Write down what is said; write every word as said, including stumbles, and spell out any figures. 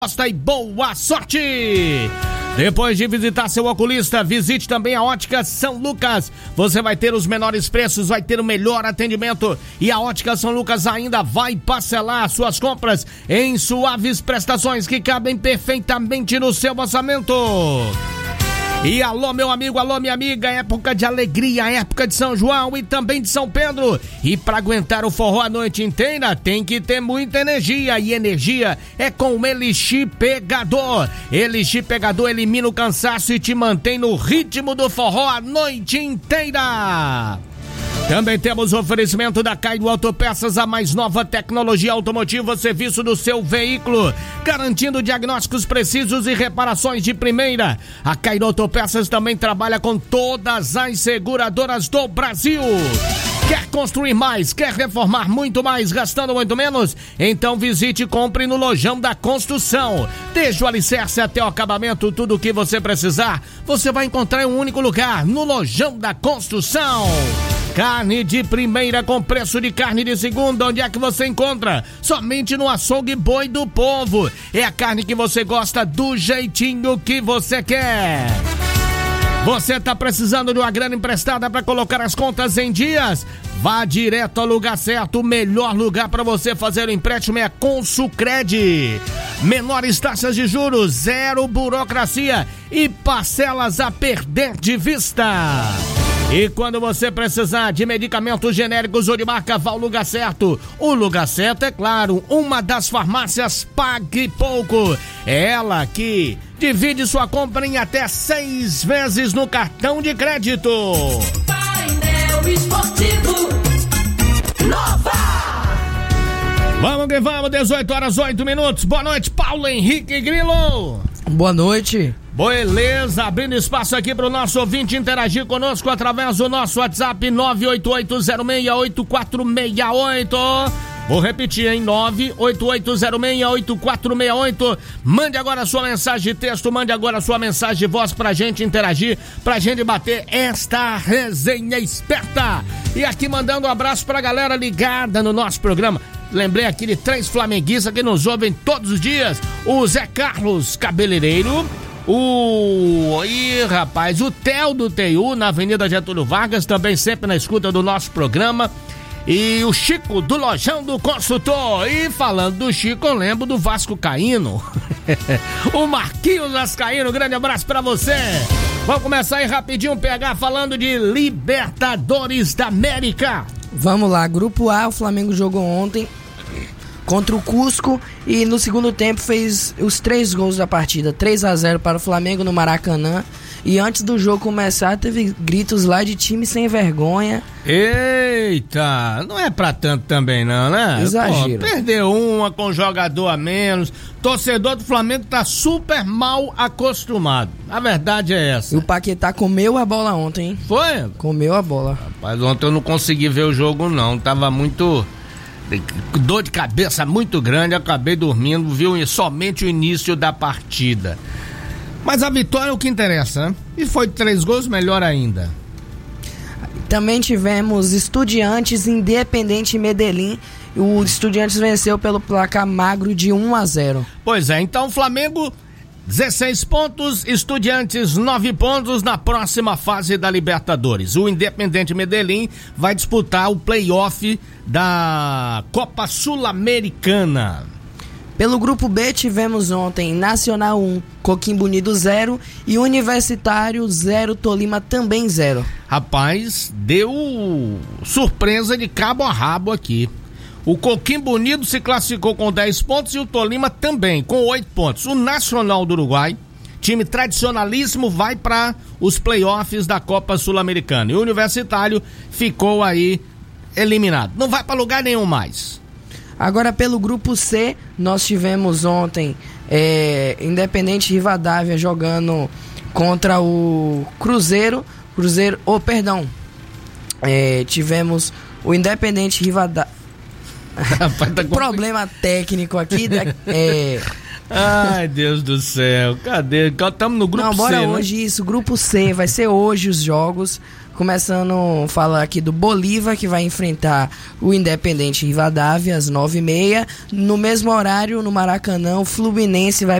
E boa sorte! Depois de visitar seu oculista, visite também a Ótica São Lucas. Você vai ter os menores preços, vai ter o melhor atendimento e a Ótica São Lucas ainda vai parcelar suas compras em suaves prestações que cabem perfeitamente no seu orçamento. E alô, meu amigo, alô, minha amiga, época de alegria, época de São João e também de São Pedro. E para aguentar o forró a noite inteira, tem que ter muita energia. E energia é com o Elixir Pegador. Elixir Pegador elimina o cansaço e te mantém no ritmo do forró a noite inteira. Também temos o oferecimento da Cairo Autopeças, a mais nova tecnologia automotiva, serviço do seu veículo, garantindo diagnósticos precisos e reparações de primeira. A Cairo Autopeças também trabalha com todas as seguradoras do Brasil. Quer construir mais? Quer reformar muito mais, gastando muito menos? Então visite e compre no Lojão da Construção. Desde o alicerce até o acabamento, tudo o que você precisar, você vai encontrar em um único lugar, no Lojão da Construção. Carne de primeira com preço de carne de segunda, onde é que você encontra? Somente no Açougue Boi do Povo. É a carne que você gosta do jeitinho que você quer. Você tá precisando de uma grana emprestada para colocar as contas em dias? Vá direto ao lugar certo. O melhor lugar para você fazer o empréstimo é a Consulcred. Menores taxas de juros, zero burocracia e parcelas a perder de vista. E quando você precisar de medicamentos genéricos ou de marca, vá ao lugar certo. O lugar certo é, claro, uma das farmácias Pague Pouco. É ela que divide sua compra em até seis vezes no cartão de crédito. Painel Esportivo Nova. Vamos que vamos, dezoito horas, oito minutos. Boa noite, Paulo Henrique Grilo. Boa noite. Beleza, abrindo espaço aqui para o nosso ouvinte interagir conosco através do nosso WhatsApp nove oito oito zero seis oito quatro seis oito. Vou repetir, hein? nove oito oito zero seis oito quatro seis oito. Mande agora a sua mensagem de texto, mande agora a sua mensagem de voz pra gente interagir, pra gente bater esta resenha esperta. E aqui mandando um abraço pra galera ligada no nosso programa. Lembrei aqui de três flamenguistas que nos ouvem todos os dias. O Zé Carlos Cabeleireiro, o... Ih, rapaz, o Theo do T U, na Avenida Getúlio Vargas, também sempre na escuta do nosso programa. E o Chico do Lojão do Consultor. E falando do Chico, eu lembro do Vasco Caíno. O Marquinhos Vascaíno, grande abraço pra você. Vamos começar aí rapidinho, P H, falando de Libertadores da América. Vamos lá, Grupo A, o Flamengo jogou ontem contra o Cusco e no segundo tempo fez os três gols da partida, três a zero para o Flamengo no Maracanã. E antes do jogo começar, teve gritos lá de time sem vergonha. Eita, não é pra tanto também não, né? Exagero. Pô, perdeu uma com jogador a menos. Torcedor do Flamengo tá super mal acostumado. A verdade é essa. E o Paquetá comeu a bola ontem, hein? Foi? Comeu a bola. Rapaz, ontem eu não consegui ver o jogo não, tava muito... dor de cabeça muito grande, acabei dormindo, viu somente o início da partida. Mas a vitória é o que interessa, né? E foi três gols, melhor ainda. Também tivemos Estudiantes, Independente e Medellín. O Estudiantes venceu pelo placar magro de um a zero. Pois é, então Flamengo dezesseis pontos, Estudiantes nove pontos na próxima fase da Libertadores. O Independente Medellín vai disputar o play-off da Copa Sul-Americana. Pelo grupo B tivemos ontem Nacional um, Coquimbo Unido zero e Universitário zero, Tolima também zero. Rapaz, deu surpresa de cabo a rabo aqui. O Coquimbo Unido se classificou com dez pontos e o Tolima também, com oito pontos. O Nacional do Uruguai, time tradicionalíssimo, vai para os playoffs da Copa Sul-Americana. E o Universitário ficou aí eliminado. Não vai para lugar nenhum mais. Agora pelo grupo C, nós tivemos ontem é, Independente Rivadavia jogando contra o Cruzeiro. Cruzeiro, oh, perdão. É, tivemos o Independente Rivadavia. Rapaz, tá problema técnico aqui. É... Ai, Deus do céu. Cadê? Estamos no grupo Não, bora C, hoje né? isso. Grupo C, vai ser hoje os jogos. Começando a falar aqui do Bolívar, que vai enfrentar o Independente Rivadavia às nove e meia. No mesmo horário, no Maracanã, o Fluminense vai